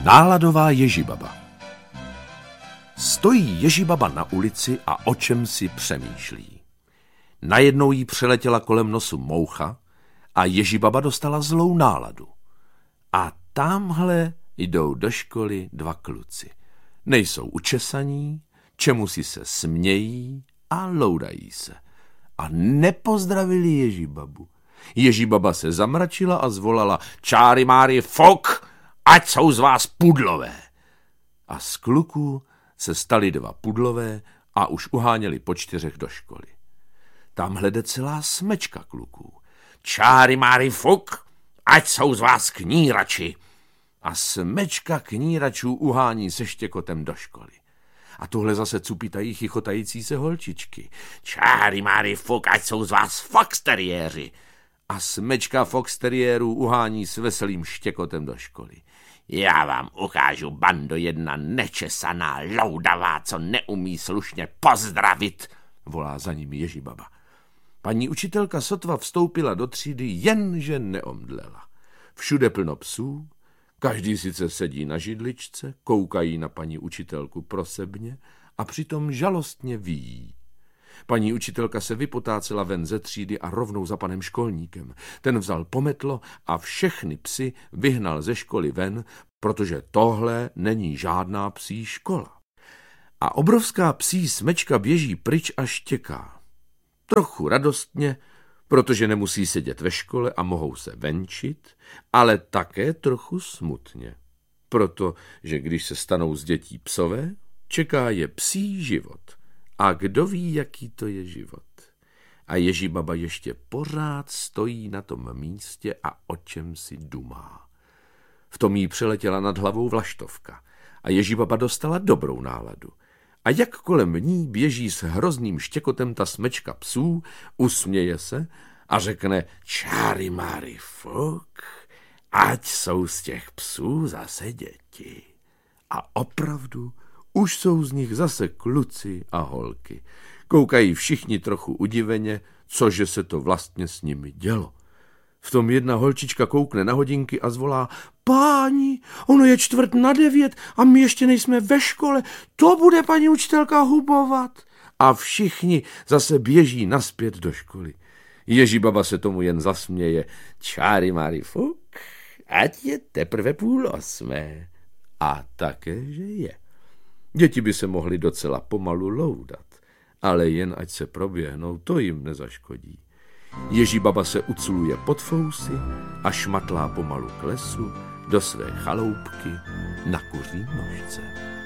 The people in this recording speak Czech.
Náladová Ježibaba. Stojí Ježibaba na ulici a o čem si přemýšlí. Najednou jí přeletěla kolem nosu moucha a Ježibaba dostala zlou náladu. A tamhle jdou do školy dva kluci. Nejsou učesaní, čemu si se smějí a loudají se. A nepozdravili Ježibabu. Ježibaba se zamračila a zvolala: Čáry máry fok, ať jsou z vás pudlové. A z kluků se stali dva pudlové a už uháněli po 4 do školy. Tamhle jde celá smečka kluků. Čáry máry fok, ať jsou z vás knírači. A smečka kníračů uhání se štěkotem do školy. A tohle zase cupitají chichotající se holčičky. Čáry máry fok, ať jsou z vás foxteriéři. A smečka foxteriérů uhání s veselým štěkotem do školy. Já vám ukážu, bando jedna nečesaná, loudavá, co neumí slušně pozdravit, volá za nimi Ježibaba. Paní učitelka sotva vstoupila do třídy, jenže neomdlela. Všude plno psů, každý sice sedí na židličce, koukají na paní učitelku prosebně a přitom žalostně vyjí. Paní učitelka se vypotácela ven ze třídy a rovnou za panem školníkem. Ten vzal pometlo a všechny psy vyhnal ze školy ven, protože tohle není žádná psí škola. A obrovská psí smečka běží pryč a štěká. Trochu radostně, protože nemusí sedět ve škole a mohou se venčit, ale také trochu smutně, protože když se stanou z dětí psové, čeká je psí život. A kdo ví, jaký to je život. A Ježibaba ještě pořád stojí na tom místě a o čem si dumá. V tom jí přeletěla nad hlavou vlaštovka a Ježibaba dostala dobrou náladu. A jak kolem ní běží s hrozným štěkotem ta smečka psů, usměje se a řekne: Čáry máry fuk, ať jsou z těch psů zase děti. A opravdu už jsou z nich zase kluci a holky. Koukají všichni trochu udiveně, cože se to vlastně s nimi dělo. V tom jedna holčička koukne na hodinky a zvolá: Páni, ono je 8:45 a my ještě nejsme ve škole, to bude paní učitelka hubovat. A všichni zase běží nazpět do školy. Ježibaba se tomu jen zasměje: Čáry máry fuk, ať je teprve 7:30. A také, že je. Děti by se mohly docela pomalu loudat, ale jen ať se proběhnou, to jim nezaškodí. Ježibaba se uculuje pod fousy a šmatlá pomalu k lesu do své chaloupky na kuří nožce.